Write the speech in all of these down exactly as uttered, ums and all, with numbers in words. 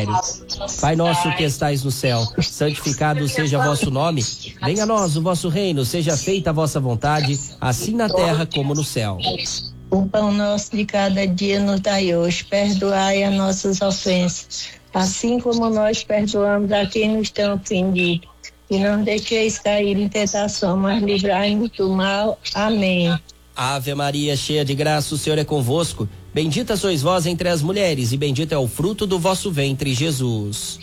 querem. Pai nosso que estais no céu, santificado seja vosso nome. Venha a nós o vosso reino, seja feita a vossa vontade, assim na terra como no céu. O pão nosso de cada dia nos dai hoje, perdoai as nossas ofensas, assim como nós perdoamos a quem nos tem ofendido. E não deixeis cair em tentação, mas livrai-nos do mal. Amém. Ave Maria, cheia de graça, o Senhor é convosco. Bendita sois vós entre as mulheres, e bendito é o fruto do vosso ventre, Jesus.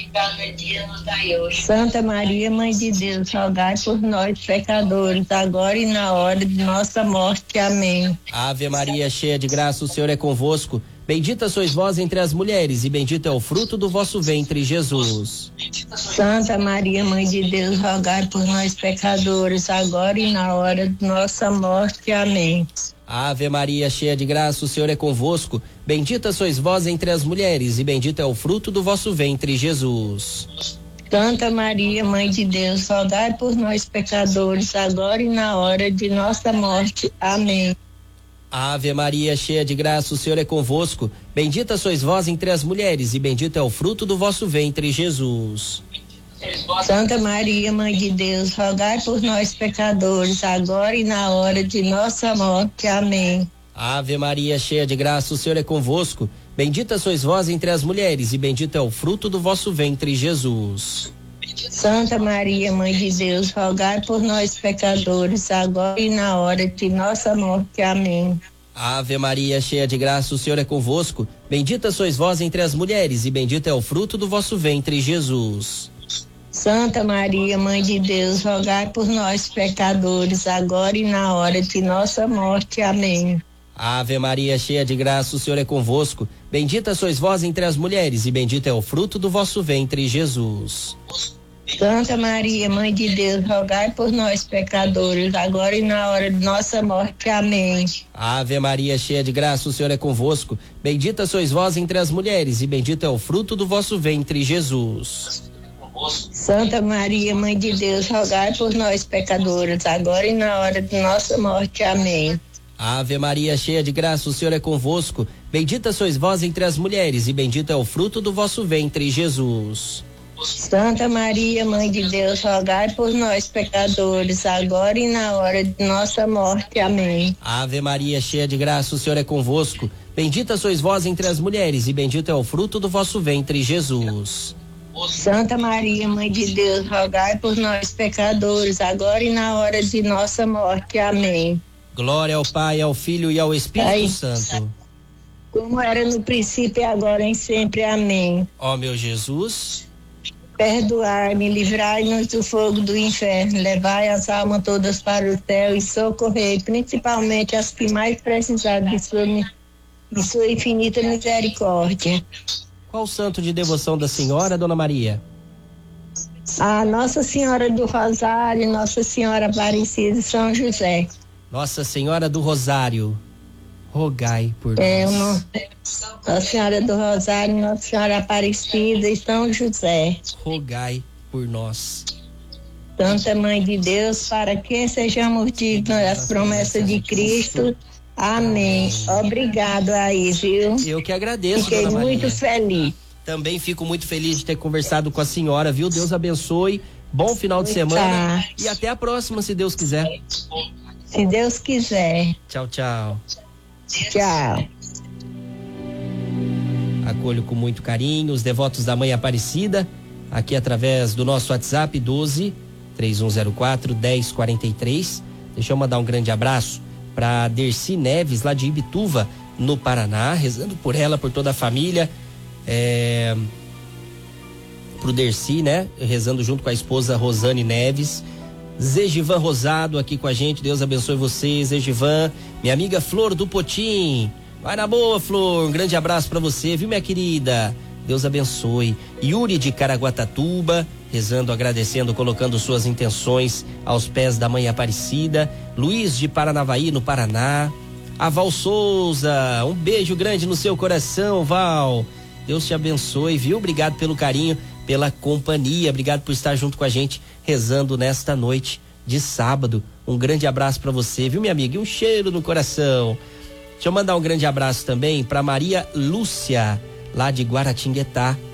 Santa Maria, Mãe de Deus, rogai por nós, pecadores, agora e na hora de nossa morte. Amém. Ave Maria, cheia de graça, o Senhor é convosco. Bendita sois vós entre as mulheres, e bendito é o fruto do vosso ventre, Jesus. Santa Maria, Mãe de Deus, rogai por nós, pecadores, agora e na hora de nossa morte. Amém. Ave Maria, cheia de graça, o Senhor é convosco. Bendita sois vós entre as mulheres, e bendito é o fruto do vosso ventre, Jesus. Santa Maria, Mãe de Deus, rogai por nós, pecadores, agora e na hora de nossa morte. Amém. Ave Maria, cheia de graça, o Senhor é convosco. Bendita sois vós entre as mulheres, e bendito é o fruto do vosso ventre, Jesus. Santa Maria, Mãe de Deus, rogai por nós, pecadores, agora e na hora de nossa morte. Amém. Ave Maria, cheia de graça, o Senhor é convosco. Bendita sois vós entre as mulheres, e bendito é o fruto do vosso ventre, Jesus. Santa Maria, Mãe de Deus, rogai por nós, pecadores, agora e na hora de nossa morte. Amém. Ave Maria, cheia de graça, o Senhor é convosco. Bendita sois vós entre as mulheres, e bendito é o fruto do vosso ventre, Jesus. Santa Maria, Mãe de Deus, rogai por nós, pecadores, agora e na hora de nossa morte. Amém. Ave Maria, cheia de graça, o Senhor é convosco. Bendita sois vós entre as mulheres, e bendito é o fruto do vosso ventre, Jesus. Santa Maria, Mãe de Deus, rogai por nós, pecadores, agora e na hora de nossa morte. Amém. Ave Maria, cheia de graça, o Senhor é convosco. Bendita sois vós entre as mulheres, e bendito é o fruto do vosso ventre, Jesus. Santa Maria, Mãe de Deus, rogai por nós, pecadores, agora e na hora de nossa morte. Amém. Ave Maria, cheia de graça, o Senhor é convosco. Bendita sois vós entre as mulheres, e bendito é o fruto do vosso ventre, Jesus. Santa Maria, Mãe de Deus, rogai por nós, pecadores, agora e na hora de nossa morte. Amém. Ave Maria, cheia de graça, o Senhor é convosco. Bendita sois vós entre as mulheres, e bendito é o fruto do vosso ventre, Jesus. Santa Maria, Mãe de Deus, rogai por nós, pecadores, agora e na hora de nossa morte. Amém. Glória ao Pai, ao Filho e ao Espírito Ai, Santo. Como era no princípio e agora em sempre. Amém. Ó meu Jesus, perdoai-me, livrai-nos do fogo do inferno, levai as almas todas para o céu e socorrei principalmente as que mais precisarem de sua, de sua infinita misericórdia. qual o santo de devoção da senhora, Dona Maria? A Nossa Senhora do Rosário, Nossa Senhora Aparecida e São José. Nossa Senhora do Rosário, rogai por é, nós. Uma, Nossa Senhora do Rosário, Nossa Senhora Aparecida e São José. Rogai por nós. Santa Mãe de Deus, para que sejamos dignos das promessas de Cristo. Amém. Obrigado aí, viu? Eu que agradeço, Fiquei Dona Maria. muito feliz. Também fico muito feliz de ter conversado com a senhora, viu? Deus abençoe. Bom final de semana. Tá. E até a próxima, se Deus quiser. Se Deus quiser. Tchau, tchau. Tchau. Acolho com muito carinho os devotos da Mãe Aparecida, aqui através do nosso WhatsApp doze, três um zero quatro, dez quarenta e três. Deixa eu mandar um grande abraço para Dercy Neves, lá de Ibituva, no Paraná, rezando por ela, por toda a família. É... Pro Dercy, né? Rezando junto com a esposa Rosane Neves. Zegivan Rosado aqui com a gente, Deus abençoe você, Zegivan. Minha amiga Flor do Potim, vai na boa, Flor, um grande abraço pra você, viu, minha querida? Deus abençoe. Yuri de Caraguatatuba, rezando, agradecendo, colocando suas intenções aos pés da Mãe Aparecida. Luiz de Paranavaí, no Paraná. A Val Souza, um beijo grande no seu coração, Val. Deus te abençoe, viu? Obrigado pelo carinho, pela companhia, obrigado por estar junto com a gente, rezando nesta noite de sábado. Um grande abraço para você, viu, minha amiga? E um cheiro no coração. Deixa eu mandar um grande abraço também para Maria Lúcia, lá de Guaratinguetá.